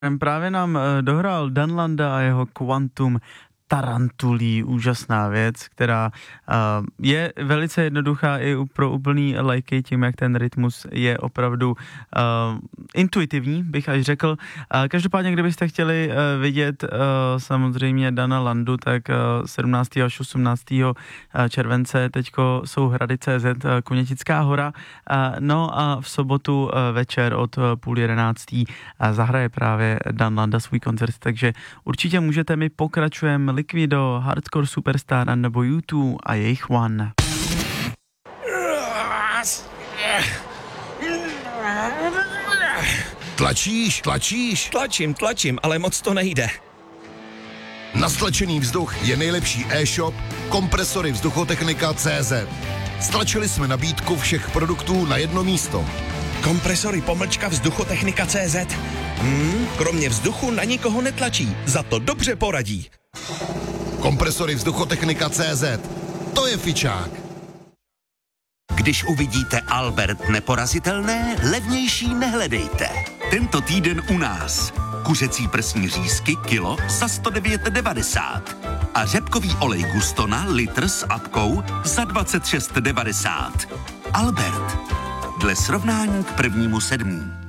Právě nám dohrál Dan Landa a jeho Quantum Tarantulí, úžasná věc, která je velice jednoduchá i pro úplný lajky, tím jak ten rytmus je opravdu intuitivní, bych až řekl. Každopádně, kdybyste chtěli vidět samozřejmě Dana Landu, tak 17. až 18. července teďko jsou Hrady.cz, Konětická hora, no a v sobotu večer od 10:30 zahraje právě Dan Landa svůj koncert, takže určitě můžete, my pokračujeme Liquido, Hardcore Superstar nebo U2 a jejich One. Tlačíš? Tlačím, ale moc to nejde. Na stlačený vzduch je nejlepší e-shop Kompresory Vzduchotechnika.cz. Stlačili jsme nabídku všech produktů na jedno místo. Kompresory Vzduchotechnika.cz. Kromě vzduchu na nikoho netlačí, za to dobře poradí. Kompresory Vzduchotechnika.cz. To je fičák. Když uvidíte Albert neporazitelné, levnější nehledejte. Tento týden u nás. Kuřecí prsní řízky kilo za 109,90 a řepkový olej Gustona litr s apkou za 26,90. Albert. Dle srovnání k 1.7.